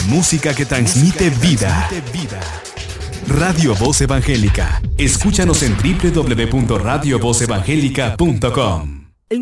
música que transmite vida. Radio Voz Evangélica. Escúchanos en www.radiovozevangelica.com.